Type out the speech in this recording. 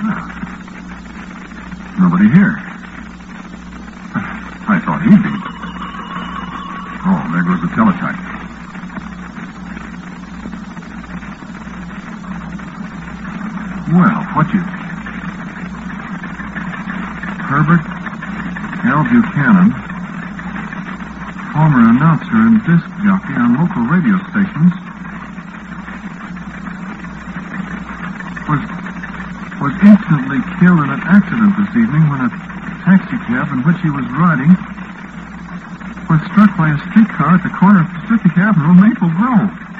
Nobody here. I thought he'd be. Oh, there goes the teletype. Well, what do you think? Herbert L. Buchanan, former announcer and disc jockey on local radio stations, was instantly killed in an accident this evening when a taxi cab in which he was riding was struck by a streetcar at the corner of Pacific Avenue and Maple Grove.